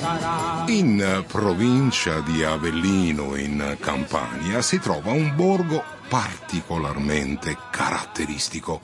In provincia di Avellino, in Campania, si trova un borgo particolarmente caratteristico,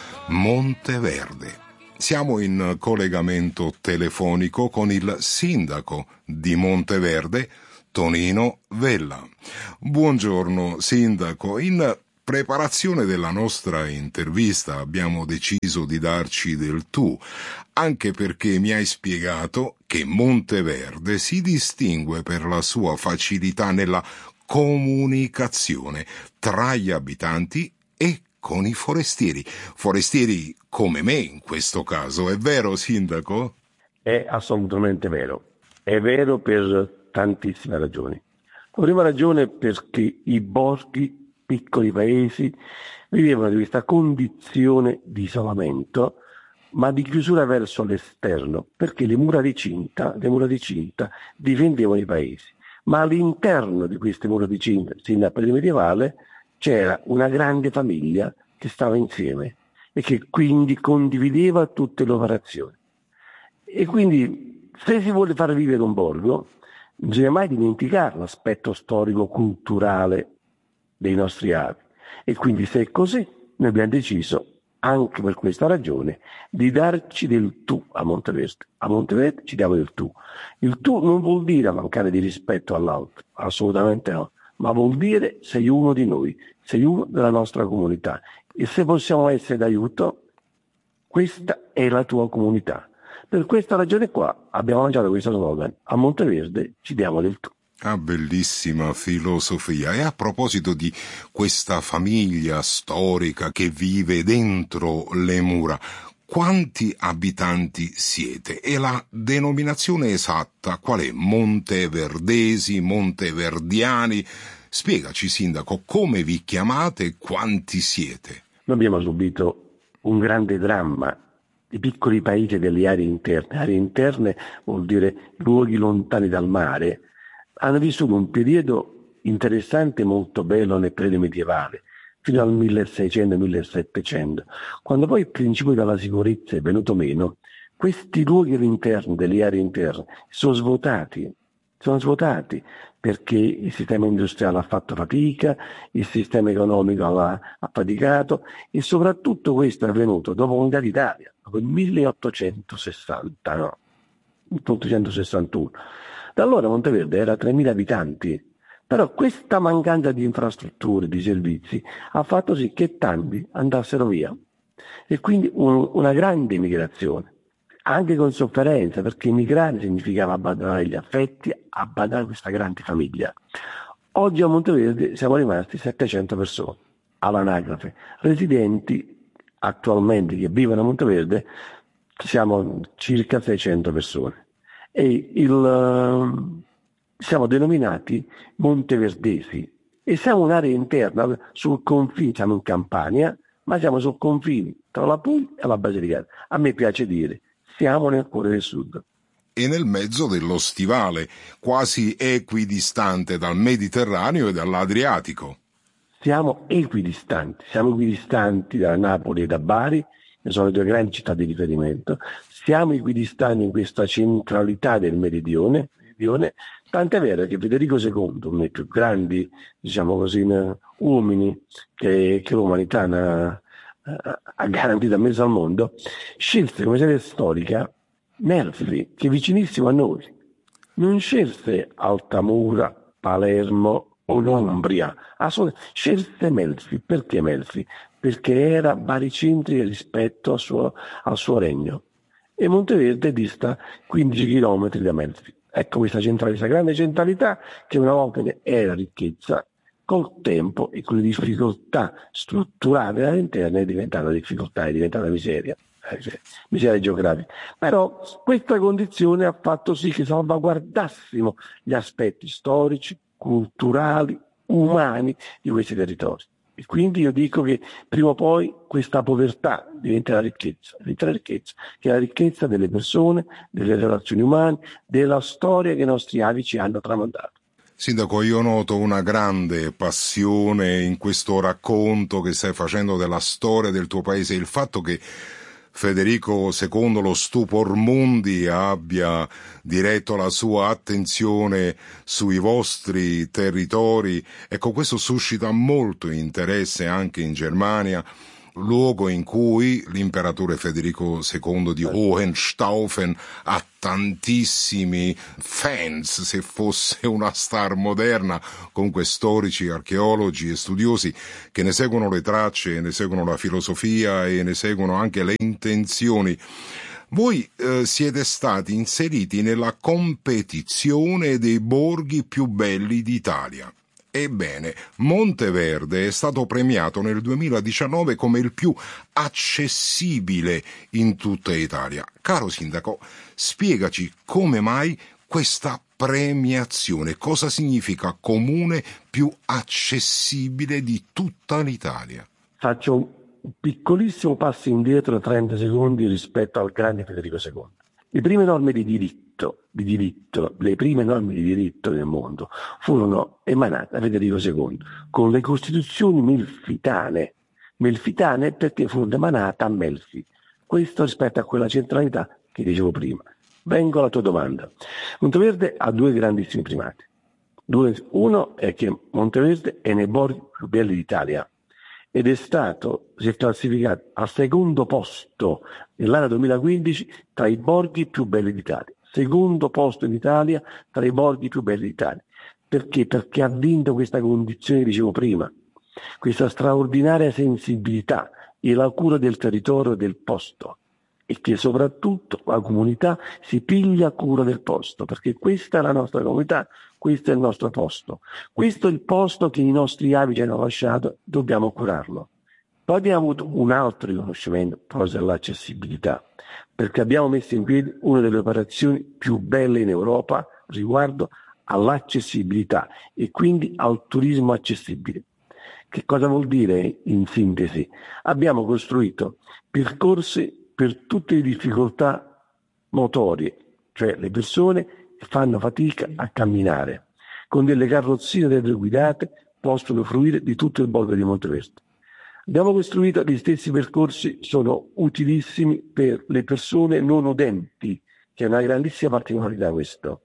Monteverde. Siamo in collegamento telefonico con il sindaco di Monteverde, Tonino Vella. Buongiorno sindaco, in preparazione della nostra intervista abbiamo deciso di darci del tu, anche perché mi hai spiegato che Monteverde si distingue per la sua facilità nella comunicazione tra gli abitanti e con i forestieri come me in questo caso. È vero, sindaco? È assolutamente vero. È vero per tantissime ragioni. La prima ragione è perché i borghi, piccoli paesi, vivevano di questa condizione di isolamento, ma di chiusura verso l'esterno, perché le mura di cinta difendevano i paesi. Ma all'interno di queste mura di cinta, sin dal periodo medievale, c'era una grande famiglia che stava insieme e che quindi condivideva tutte le operazioni. E quindi, se si vuole far vivere un borgo, non bisogna mai dimenticare l'aspetto storico-culturale dei nostri avi. E quindi, se è così, noi abbiamo deciso, anche per questa ragione, di darci del tu a Monteverde. A Monteverde ci diamo del tu. Il tu non vuol dire mancare di rispetto all'altro, assolutamente no, ma vuol dire sei uno di noi, sei uno della nostra comunità. E se possiamo essere d'aiuto, questa è la tua comunità. Per questa ragione qua abbiamo lanciato questo slogan: a Monteverde ci diamo del tu. Ah, bellissima filosofia. E a proposito di questa famiglia storica che vive dentro le mura, quanti abitanti siete? E la denominazione esatta qual è? Monteverdesi, monteverdiani? Spiegaci, sindaco, come vi chiamate e quanti siete? Noi abbiamo subito un grande dramma di piccoli paesi delle aree interne. Aree interne vuol dire luoghi lontani dal mare. Hanno vissuto un periodo interessante e molto bello nel periodo medievale, fino al 1600-1700. Quando poi il principio della sicurezza è venuto meno, questi luoghi all'interno delle aree interne sono svuotati perché il sistema industriale ha fatto fatica, il sistema economico ha faticato e soprattutto questo è avvenuto dopo l'unità d'Italia, dopo il 1860, no? 1861. Da allora Monteverde era 3.000 abitanti, però questa mancanza di infrastrutture, di servizi, ha fatto sì che tanti andassero via. E quindi una grande migrazione, anche con sofferenza, perché migrare significava abbandonare gli affetti, abbandonare questa grande famiglia. Oggi a Monteverde siamo rimasti 700 persone, all'anagrafe. Residenti attualmente che vivono a Monteverde siamo circa 600 persone. E siamo denominati monteverdesi e siamo un'area interna sul confine, siamo in Campania, ma siamo sul confine tra la Puglia e la Basilicata. A me piace dire, siamo nel cuore del sud. E nel mezzo dello stivale, quasi equidistante dal Mediterraneo e dall'Adriatico. Siamo equidistanti da Napoli e da Bari, che sono le due grandi città di riferimento. Siamo equidistanti in questa centralità del meridione, tant'è vero che Federico II, uno dei più grandi, diciamo così, uomini che l'umanità ha garantito a mezzo al mondo, scelse come sede storica Melfi, che è vicinissimo a noi. Non scelse Altamura, Palermo o l'Umbria, scelse Melfi. Perché Melfi? Perché era baricentrica rispetto al suo regno. E Monteverde dista 15 chilometri da Melfi. Ecco questa grande centralità che una volta era ricchezza, col tempo e con le difficoltà strutturali all'interno è diventata difficoltà, è diventata miseria. Miseria geografica. Però questa condizione ha fatto sì che salvaguardassimo gli aspetti storici, culturali, umani di questi territori. E quindi io dico che prima o poi questa povertà diventa la ricchezza, che è la ricchezza delle persone, delle relazioni umane, della storia che i nostri avi ci hanno tramandato. Sindaco, io noto una grande passione in questo racconto che stai facendo della storia del tuo paese, il fatto che Federico II, lo Stupor Mundi, abbia diretto la sua attenzione sui vostri territori. Ecco, questo suscita molto interesse anche in Germania, luogo in cui l'imperatore Federico II di Hohenstaufen ha tantissimi fans, se fosse una star moderna, comunque storici, archeologi e studiosi che ne seguono le tracce, ne seguono la filosofia e ne seguono anche le intenzioni. Voi siete stati inseriti nella competizione dei borghi più belli d'Italia. Ebbene, Monteverde è stato premiato nel 2019 come il più accessibile in tutta Italia. Caro sindaco, spiegaci come mai questa premiazione, cosa significa comune più accessibile di tutta l'Italia? Faccio un piccolissimo passo indietro, 30 secondi, rispetto al grande Federico II. Le prime norme di diritto, le prime norme di diritto nel mondo furono emanate da Federico II con le costituzioni melfitane. Melfitane perché furono emanate a Melfi. Questo rispetto a quella centralità che dicevo prima. Vengo alla tua domanda. Monteverde ha due grandissimi primati. Uno è che Monteverde è nei borghi più belli d'Italia ed si è classificato al secondo posto nell'anno 2015 tra i borghi più belli d'Italia. Secondo posto in Italia tra i borghi più belli d'Italia. Perché? Perché ha vinto questa condizione che dicevo prima, questa straordinaria sensibilità e la cura del territorio e del posto, e che soprattutto la comunità si piglia cura del posto, perché questa è la nostra comunità, questo è il nostro posto, questo è il posto che i nostri avi ci hanno lasciato, dobbiamo curarlo. Poi abbiamo avuto un altro riconoscimento proprio dell'accessibilità, perché abbiamo messo in piedi una delle operazioni più belle in Europa riguardo all'accessibilità e quindi al turismo accessibile. Che cosa vuol dire in sintesi? Abbiamo costruito percorsi per tutte le difficoltà motorie, cioè le persone che fanno fatica a camminare, con delle carrozzine teleguidate possono fruire di tutto il borgo di Monteverde. Abbiamo costruito gli stessi percorsi, sono utilissimi per le persone non udenti, che è una grandissima particolarità questo,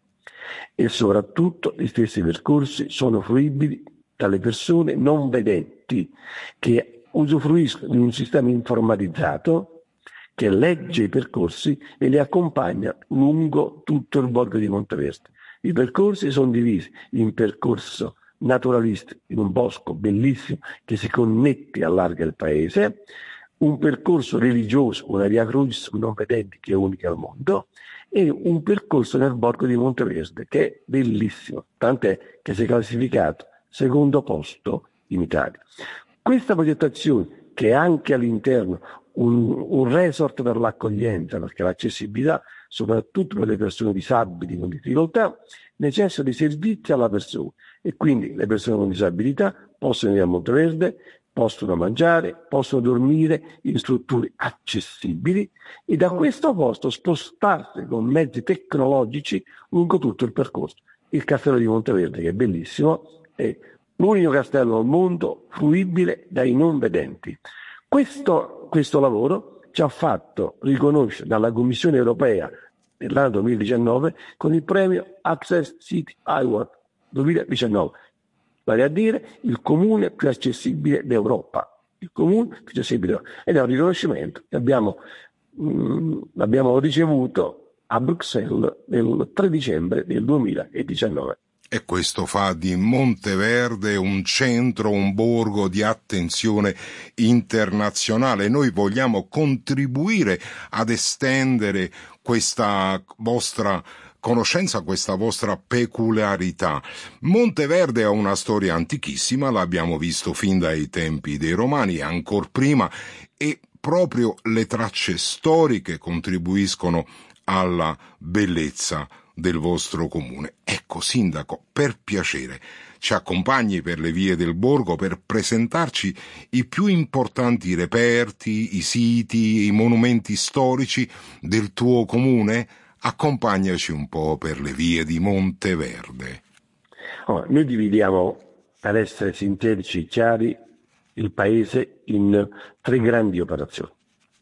e soprattutto gli stessi percorsi sono fruibili dalle persone non vedenti, che usufruiscono di un sistema informatizzato che legge i percorsi e li accompagna lungo tutto il borgo di Monteverde. I percorsi sono divisi in percorso naturalistico, in un bosco bellissimo che si connette e allarga il paese, un percorso religioso, una via crucis con non vedenti che è unica al mondo, e un percorso nel borgo di Monteverde che è bellissimo, tant'è che si è classificato secondo posto in Italia. Questa progettazione, che è anche all'interno un resort per l'accoglienza, perché l'accessibilità, soprattutto per le persone disabili con difficoltà, necessita di servizi alla persona, e quindi le persone con disabilità possono venire a Monteverde, possono mangiare, possono dormire in strutture accessibili e da questo posto spostarsi con mezzi tecnologici lungo tutto il percorso. Il castello di Monteverde, che è bellissimo, è l'unico castello al mondo fruibile dai non vedenti. Questo lavoro ci ha fatto riconoscere dalla Commissione europea nell'anno 2019 con il premio Access City Award 2019, vale a dire il comune più accessibile d'Europa, il comune più accessibile d'Europa. Ed è un riconoscimento che abbiamo ricevuto a Bruxelles il 3 dicembre del 2019. E questo fa di Monteverde un centro, un borgo di attenzione internazionale. Noi vogliamo contribuire ad estendere questa vostra conoscenza, questa vostra peculiarità. Monteverde ha una storia antichissima, l'abbiamo visto fin dai tempi dei Romani e ancor prima, e proprio le tracce storiche contribuiscono alla bellezza del vostro comune. Ecco, sindaco, per piacere, ci accompagni per le vie del borgo per presentarci i più importanti reperti, i siti, i monumenti storici del tuo comune? Accompagnaci un po' per le vie di Monteverde. Noi dividiamo, per essere sintetici e chiari, il paese in 3 grandi operazioni.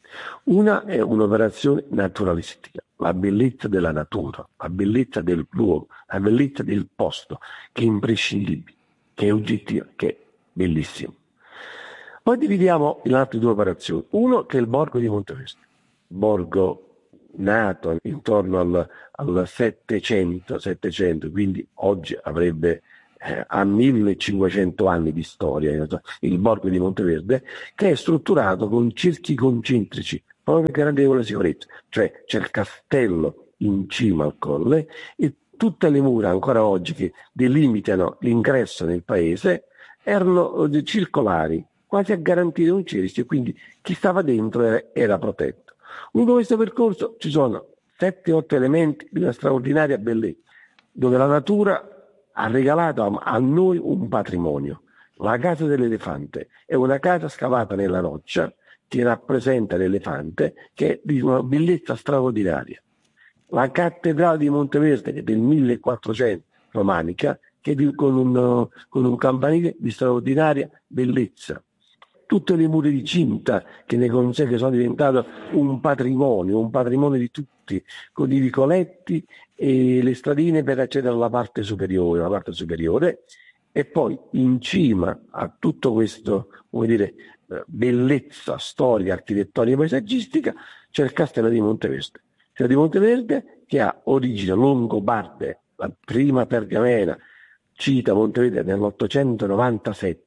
Una è un'operazione naturalistica, la bellezza della natura, la bellezza del luogo, la bellezza del posto, che è imprescindibile, che è oggettiva, che è bellissimo. Poi dividiamo in altre due operazioni. Uno che è il borgo di Monteverde, borgo nato intorno al 700, quindi oggi avrebbe ha 1500 anni di storia, il borgo di Monteverde, che è strutturato con cerchi concentrici, proprio per gradevole sicurezza, cioè c'è il castello in cima al colle e tutte le mura ancora oggi che delimitano l'ingresso nel paese erano circolari, quasi a garantire un cerchio, quindi chi stava dentro era protetto. Lungo questo percorso ci sono 7-8 elementi di una straordinaria bellezza, dove la natura ha regalato a noi un patrimonio. La casa dell'elefante è una casa scavata nella roccia che rappresenta l'elefante, che è di una bellezza straordinaria. La cattedrale di Monteverde, che è del 1400, romanica, che è con un campanile di straordinaria bellezza. Tutte le mura di cinta che ne consegue sono diventate un patrimonio di tutti, con i vicoletti e le stradine per accedere alla parte superiore, e poi in cima a tutto questo, come dire, bellezza storica, architettonica e paesaggistica, c'è il castello di Monteverde. Il castello di Monteverde che ha origine longobarde, la prima pergamena cita Monteverde nell'897,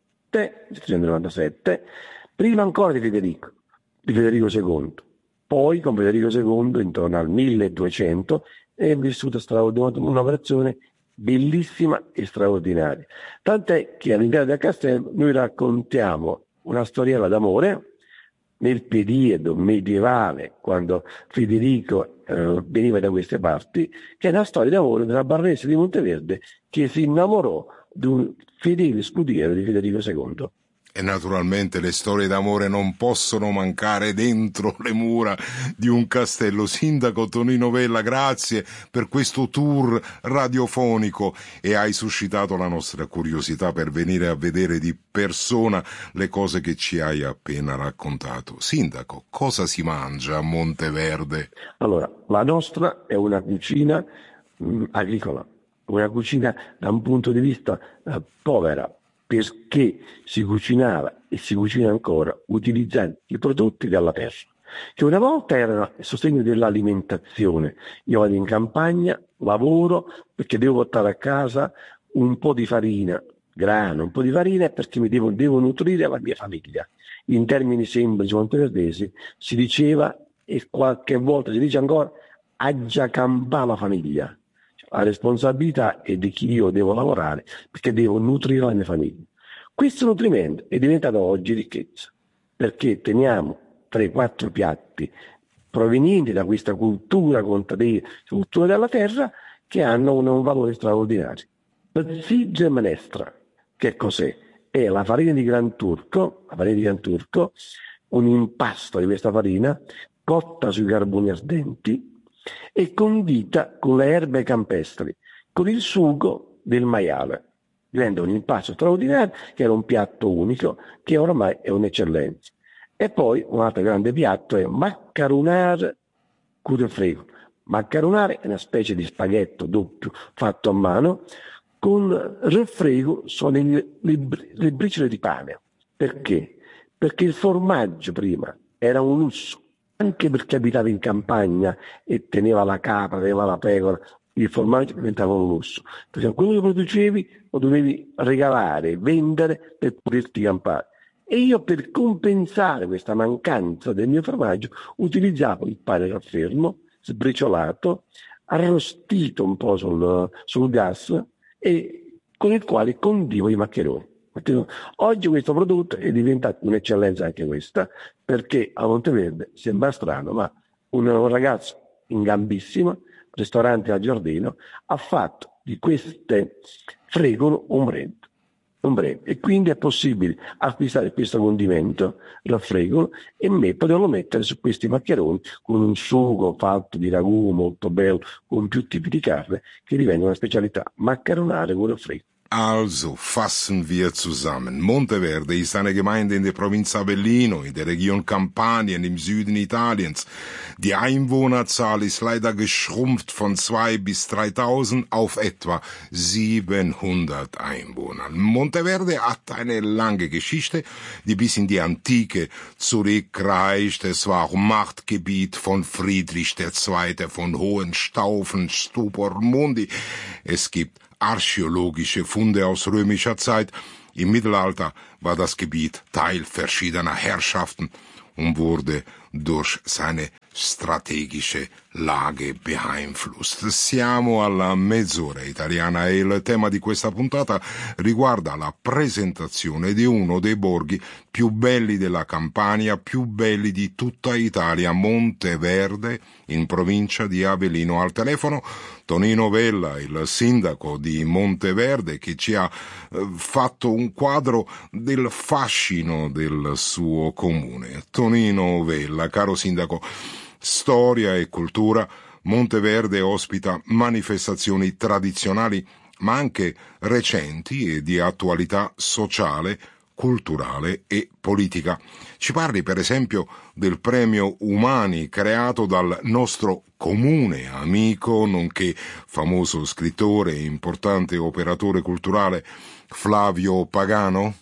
prima ancora di Federico II. Poi con Federico II, intorno al 1200, è vissuta un'operazione bellissima e straordinaria. Tant'è che all'interno del castello noi raccontiamo una storiella d'amore nel periodo medievale, quando Federico veniva da queste parti, che è una storia d'amore della baronessa di Monteverde che si innamorò di un fedele scudiero di Federico II. E naturalmente le storie d'amore non possono mancare dentro le mura di un castello. Sindaco Tonino Vella, grazie per questo tour radiofonico e hai suscitato la nostra curiosità per venire a vedere di persona le cose che ci hai appena raccontato. Sindaco, cosa si mangia a Monteverde? Allora, la nostra è una cucina agricola, una cucina da un punto di vista povera, perché si cucinava e si cucina ancora utilizzando i prodotti della terra, che una volta erano a sostegno dell'alimentazione. Io vado in campagna, lavoro perché devo portare a casa un po' di farina, grano, un po' di farina perché mi devo nutrire la mia famiglia. In termini semplici monteverdesi si diceva, e qualche volta si dice ancora, aggia campà la famiglia. La responsabilità è di chi io devo lavorare perché devo nutrire la mia famiglia. Questo nutrimento è diventato oggi ricchezza, perché teniamo 3-4 piatti provenienti da questa cultura contadina, cultura della terra, che hanno un valore straordinario. La Zige Menestra, che cos'è? È la farina di Gran Turco, un impasto di questa farina cotta sui carboni ardenti e condita con le erbe campestri, con il sugo del maiale. Diventa un impasto straordinario che era un piatto unico, che ormai è un'eccellenza. E poi un altro grande piatto è maccarunare curefrego. Maccarunare è una specie di spaghetto doppio fatto a mano, con refrego sono le briciole di pane. Perché? Perché il formaggio prima era un lusso, anche perché abitava in campagna e teneva la capra, teneva la pecora, il formaggio diventava un lusso. Perché quello che producevi lo dovevi regalare, vendere per poterti campare. E io per compensare questa mancanza del mio formaggio utilizzavo il pane raffermo, sbriciolato, arrostito un po' sul gas e con il quale condivo i maccheroni. Oggi questo prodotto è diventato un'eccellenza anche questa, perché a Monteverde sembra strano, ma un ragazzo in gambissima, ristorante a Giardino, ha fatto di queste fregolo un brand. E quindi è possibile acquistare questo condimento, il fregolo, e poterlo mettere su questi maccheroni con un sugo fatto di ragù molto bello, con più tipi di carne, che diventa una specialità, maccaronare con il fregolo. Also fassen wir zusammen. Monteverde ist eine Gemeinde in der Provinz Avellino, in der Region Kampanien im Süden Italiens. Die Einwohnerzahl ist leider geschrumpft von 2.000 bis 3.000 auf etwa 700 Einwohner. Monteverde hat eine lange Geschichte, die bis in die Antike zurückreicht. Es war auch Machtgebiet von Friedrich II. Von Hohenstaufen, Stupor Mundi. Es gibt archäologische Funde aus römischer Zeit. Im Mittelalter war das Gebiet Teil verschiedener Herrschaften und wurde durch seine strategische Lage beeinflusst. Siamo alla mezz'ora italiana e il tema di questa puntata riguarda la presentazione di uno dei borghi più belli della Campania, più belli di tutta Italia, Monteverde, in provincia di Avellino. Al telefono Tonino Vella, il sindaco di Monteverde, che ci ha fatto un quadro del fascino del suo comune. Tonino Vella, caro sindaco, storia e cultura, Monteverde ospita manifestazioni tradizionali ma anche recenti e di attualità sociale, culturale e politica. Ci parli per esempio del premio Umani creato dal nostro comune amico, nonché famoso scrittore e importante operatore culturale Flavio Pagano?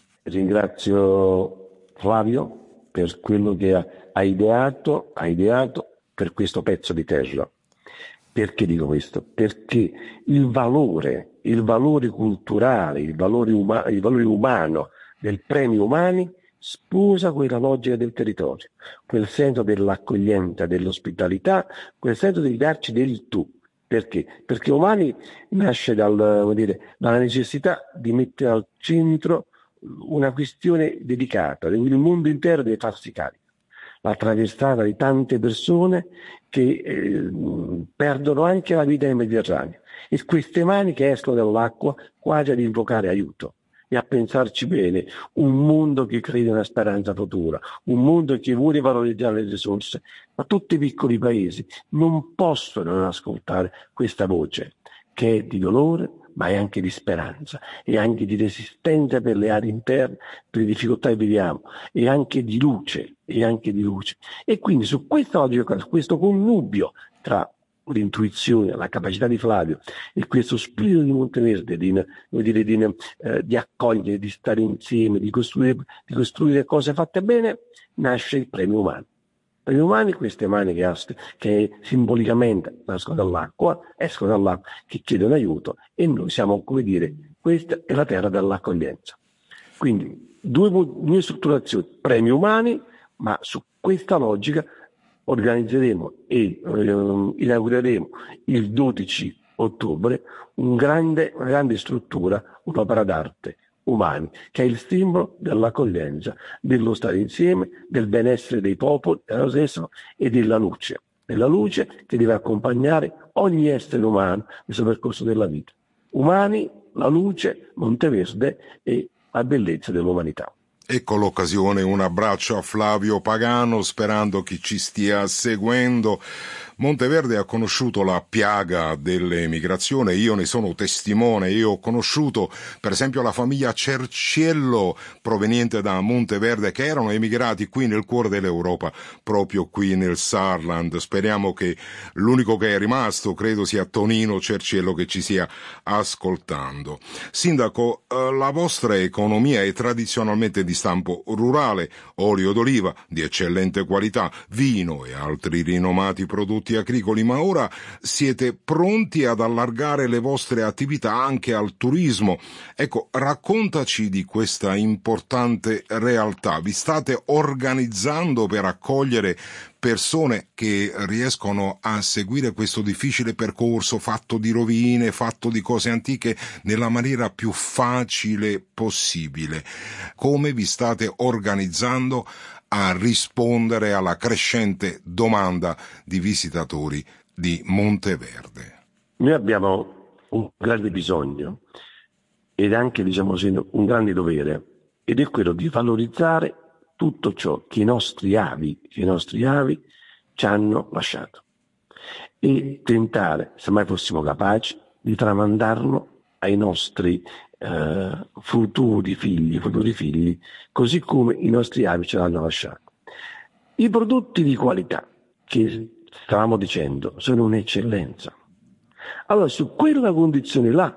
Ringrazio Flavio per quello che ha ideato per questo pezzo di terra. Perché dico questo? Perché il valore culturale, il valore umano del premio Umani sposa quella logica del territorio, quel senso dell'accoglienza, dell'ospitalità, quel senso di darci del tu. Perché? Perché Umani nasce dalla necessità di mettere al centro una questione dedicata, il mondo intero deve farsi carico. La traversata di tante persone che perdono anche la vita nel Mediterraneo, e queste mani che escono dall'acqua quasi ad invocare aiuto e a pensarci bene, un mondo che crede in una speranza futura, un mondo che vuole valorizzare le risorse, ma tutti i piccoli paesi non possono non ascoltare questa voce che è di dolore, ma è anche di speranza, e anche di resistenza per le aree interne, per le difficoltà che viviamo, e anche di luce. E quindi su questa logica, su questo connubio tra l'intuizione, la capacità di Flavio e questo spirito di Monteverde di accogliere, di stare insieme, di costruire cose fatte bene, nasce il premio Umani. Premio Umani, queste mani che simbolicamente escono dall'acqua, che chiedono aiuto, e noi siamo, questa è la terra dell'accoglienza. Quindi due strutturazioni, premi Umani, ma su questa logica organizzeremo e inaugureremo il 12 ottobre una grande struttura, un'opera d'arte, Umani, che è il simbolo dell'accoglienza, dello stare insieme, del benessere dei popoli, dello stesso, e della luce che deve accompagnare ogni essere umano nel suo percorso della vita. Umani, la luce, Monteverde e la bellezza dell'umanità. Ecco l'occasione, un abbraccio a Flavio Pagano, sperando che ci stia seguendo. Monteverde ha conosciuto la piaga dell'emigrazione, io ne sono testimone. Io ho conosciuto per esempio la famiglia Cerciello proveniente da Monteverde, che erano emigrati qui nel cuore dell'Europa, proprio qui nel Saarland. Speriamo che l'unico che è rimasto, credo, sia Tonino Cerciello, che ci sia ascoltando. Sindaco, la vostra economia è tradizionalmente di stampo rurale, olio d'oliva di eccellente qualità, vino e altri rinomati prodotti agricoli, ma ora siete pronti ad allargare le vostre attività anche al turismo. Ecco, raccontaci di questa importante realtà. Vi state organizzando per accogliere persone che riescono a seguire questo difficile percorso fatto di rovine, fatto di cose antiche, nella maniera più facile possibile. Come vi state organizzando a rispondere alla crescente domanda di visitatori di Monteverde? Noi abbiamo un grande bisogno ed anche, un grande dovere, ed è quello di valorizzare tutto ciò che i nostri avi ci hanno lasciato, e tentare, se mai fossimo capaci, di tramandarlo ai nostri futuri figli, così come i nostri avi ce l'hanno lasciato. I prodotti di qualità che stavamo dicendo sono un'eccellenza. Allora, su quella condizione là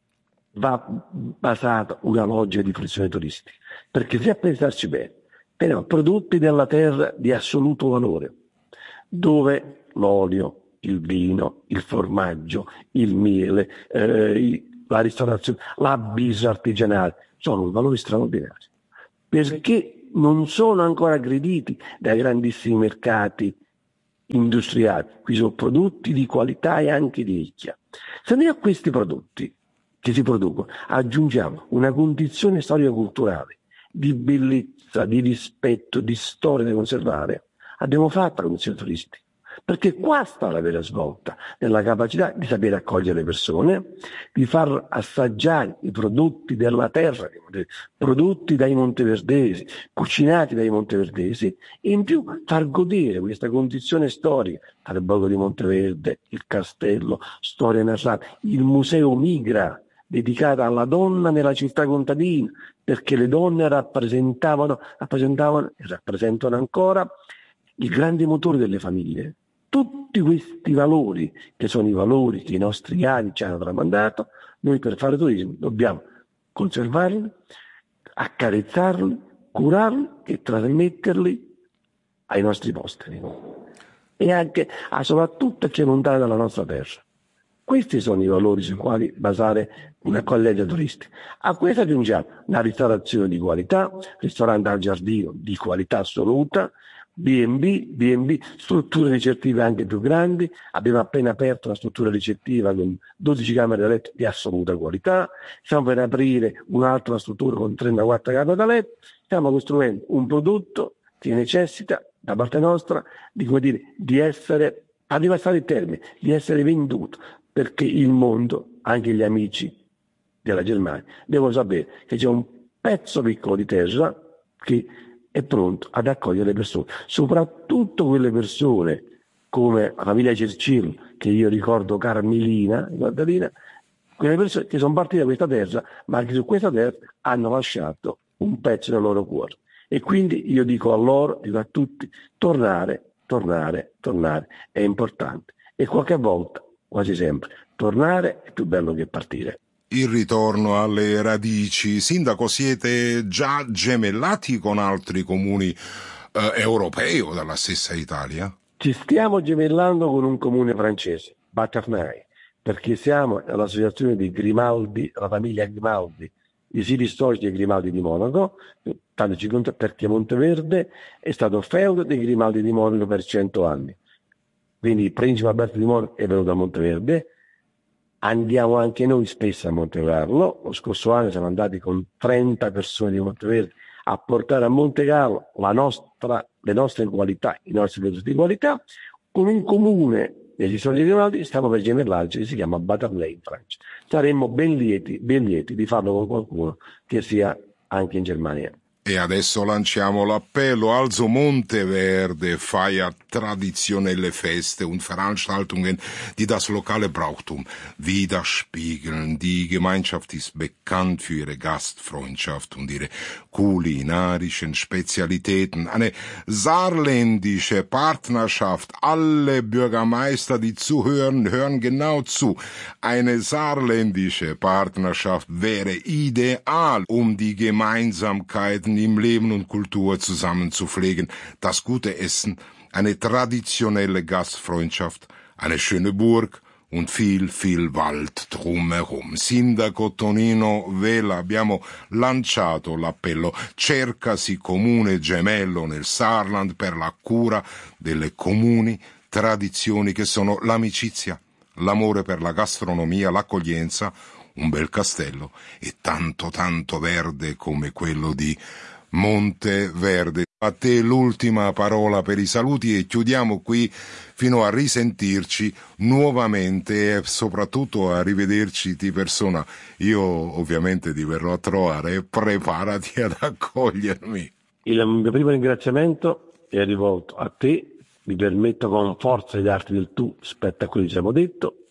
va basata una logica di fruizione turistica, perché se a pensarci bene, teniamo prodotti della terra di assoluto valore, dove l'olio, il vino, il formaggio, il miele, la ristorazione, la birra artigianale, sono valori straordinari, perché non sono ancora aggrediti dai grandissimi mercati industriali. Qui sono prodotti di qualità e anche di nicchia. Se noi a questi prodotti che si producono aggiungiamo una condizione storico-culturale di bellezza, di rispetto, di storia da conservare, abbiamo fatto la condizione turistica. Perché qua sta la vera svolta, nella capacità di sapere accogliere le persone, di far assaggiare i prodotti della terra, prodotti dai monteverdesi, cucinati dai monteverdesi, e in più far godere questa condizione storica, il borgo di Monteverde, il castello, storia narrata, il museo Migra, dedicata alla donna nella città contadina, perché le donne rappresentavano e rappresentano ancora il grande motore delle famiglie. Tutti questi valori, che sono i valori che i nostri avi ci hanno tramandato, noi per fare turismo dobbiamo conservarli, accarezzarli, curarli e trasmetterli ai nostri posteri. E anche, soprattutto, a chi è lontano dalla nostra terra. Questi sono i valori sui quali basare una collegia turistica. A questo aggiungiamo una ristorazione di qualità, ristorante al giardino di qualità assoluta, B&B, strutture ricettive anche più grandi. Abbiamo appena aperto una struttura ricettiva con 12 camere da letto di assoluta qualità. Stiamo per aprire un'altra struttura con 34 camere da letto. Stiamo costruendo un prodotto che necessita da parte nostra di essere, arriva a stare il termine, di essere venduto, perché il mondo, anche gli amici della Germania, devono sapere che c'è un pezzo piccolo di terra che è pronto ad accogliere le persone, soprattutto quelle persone come la famiglia Churchill, che io ricordo Carmelina, Maddalena, quelle persone che sono partite da questa terra, ma che su questa terra hanno lasciato un pezzo del loro cuore. E quindi io dico a loro, dico a tutti, tornare è importante. E qualche volta, quasi sempre, tornare è più bello che partire. Il ritorno alle radici. Sindaco, siete già gemellati con altri comuni europei o dalla stessa Italia? Ci stiamo gemellando con un comune francese, Baternay, perché siamo all'associazione di Grimaldi, la famiglia Grimaldi, i siti storici dei Grimaldi di Monaco, tanto ci conta perché Monteverde è stato feudo dei Grimaldi di Monaco per 100 anni. Quindi il principe Alberto di Monaco è venuto a Monteverde. Andiamo anche noi spesso a Montecarlo. Lo scorso anno siamo andati con 30 persone di Monteverde a portare a Montecarlo le nostre qualità, i nostri prodotti di qualità, con un comune degli Stati Uniti stiamo per gemellarci, che si chiama Baternay in Francia. Saremmo ben lieti di farlo con qualcuno che sia anche in Germania. E adesso lanciamo l'appello. Also Monteverde feiert traditionelle Feste und Veranstaltungen, die das lokale Brauchtum widerspiegeln. Die Gemeinschaft ist bekannt für ihre Gastfreundschaft und ihre kulinarischen Spezialitäten. Eine saarländische Partnerschaft. Alle Bürgermeister, die zuhören, hören genau zu. Eine saarländische Partnerschaft wäre ideal, um die Gemeinsamkeiten im Leben und Kultur zusammenzupflegen, das gute Essen, eine traditionelle Gastfreundschaft, eine schöne Burg und viel Wald drumherum. Sindaco Tonino Vela, abbiamo lanciato l'appello. Cercasi comune gemello nel Saarland per la cura delle comuni tradizioni che sono l'amicizia, l'amore per la gastronomia, l'accoglienza, un bel castello e tanto verde come quello di Monteverde. A te l'ultima parola per i saluti e chiudiamo qui fino a risentirci nuovamente e soprattutto a rivederci di persona. Io ovviamente ti verrò a trovare e preparati ad accogliermi. Il mio primo ringraziamento è rivolto a te, mi permetto con forza di darti del tu rispetto a quello che ci abbiamo detto,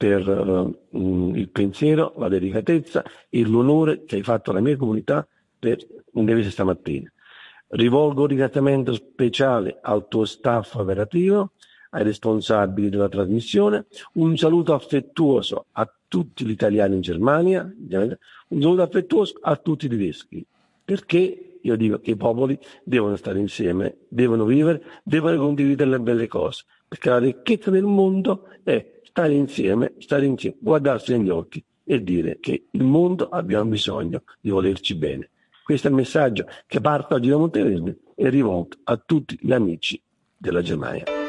per il pensiero, la delicatezza e l'onore che hai fatto alla mia comunità in Devese stamattina. Rivolgo un ringraziamento speciale al tuo staff operativo, ai responsabili della trasmissione, un saluto affettuoso a tutti gli italiani in Germania, un saluto affettuoso a tutti i tedeschi, perché io dico che i popoli devono stare insieme, devono vivere, devono condividere le belle cose, perché la ricchezza del mondo è stare insieme, guardarsi negli occhi e dire che il mondo abbiamo bisogno di volerci bene. Questo è il messaggio che parte oggi da Monteverde e rivolto a tutti gli amici della Germania.